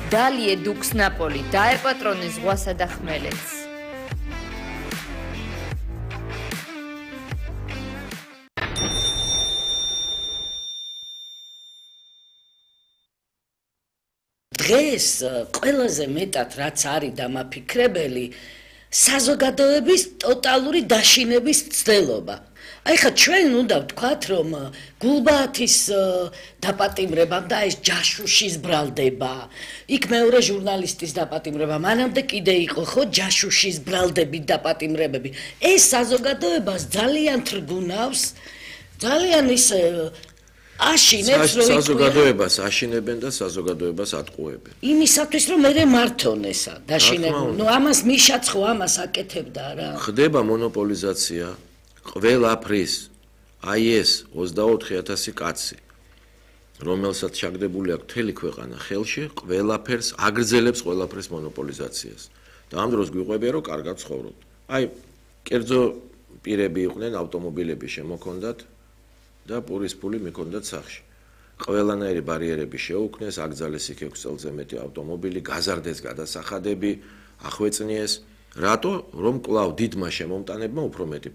დალიე დუქს ნაპოლი დაეპატრონე ზღვასა და ხმელეთს. დღეს ყველაზე მეტად რაც არის დამაფიქრებელი საზოგადოების ტოტალური დაშინების ცდელობა. აი ხა ჩვენ უნდა ვთქვათ რომ გულბაათის დაპატიმრება და ეს ჯაშუშის ბრალდება. იქ მეორე ჟურნალისტის დაპატიმრება, მანამდე კიდე იყო ხო ჯაშუშის ბრალდები დაპატიმრებები. ეს საზოგადოებას ძალიან თრგუნავს, ძალიან ისე აშინებს რომ საზოგადოებას აშინებენ და საზოგადოებას ატყუებენ. იმისათვის რომ მე მართონ ესა დაშინებული. ნუ ამას მიშაც ხო ამას აკეთებდა რა. ხდება მონოპოლიზაცია ყველაფრის. აი ეს 24,000 კაცი, რომელსაც ჩაგდებული აქვს მთელი ქვეყანა ხელში, ყველაფერს აგრძელებს ყველაფრის მონოპოლიზაციას. და ამ დროს გვიყვებია რომ კარგად ცხოვრობთ. აი კერძო პირები იყვნენ, ავტომობილები შემოქონდათ და პურის ფული მიქონდათ სახში. ყველანაირი ბარიერები შეუქმნეს, აკრძალეს იქ 6 წელზე მეტი ავტომობილი, გაზარდეს გადასახადები, ახვეწნიეს. რატო? რომ კვლავ დიდმა შემომტანებმა უფრო მეტი